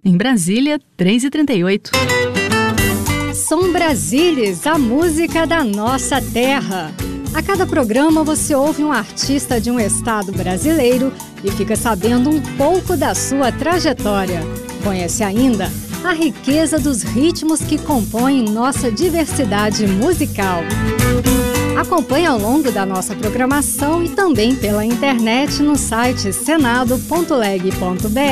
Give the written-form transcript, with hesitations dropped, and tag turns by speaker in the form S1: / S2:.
S1: Em Brasília, 3h38.
S2: Som Brasilis, a música da nossa terra. A cada programa você ouve um artista de um estado brasileiro e fica sabendo um pouco da sua trajetória. Conhece ainda a riqueza dos ritmos que compõem nossa diversidade musical. Acompanhe ao longo da nossa programação e também pela internet no site senado.leg.br